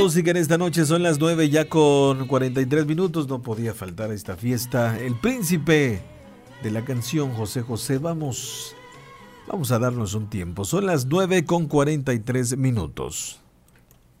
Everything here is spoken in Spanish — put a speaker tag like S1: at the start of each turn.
S1: música en esta noche. Son las 9 ya con 43 minutos. No podía faltar esta fiesta. El príncipe de la canción, José José. Vamos a darnos un tiempo. Son las 9 con 43 minutos.